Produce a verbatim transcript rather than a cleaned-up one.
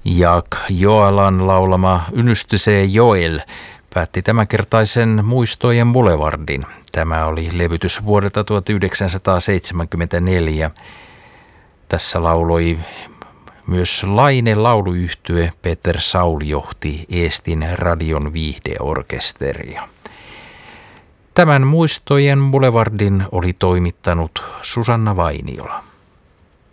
Jaak Joalan laulama Ynystysee Joel päätti tämänkertaisen Muistojen Boulevardin. Tämä oli levytys vuodelta tuhatyhdeksänsataaseitsemänkymmentäneljä. Tässä lauloi myös Laine lauluyhtye. Peter Saul johti Eestin radion viihdeorkesteria. Tämän Muistojen Boulevardin oli toimittanut Susanna Vainiola.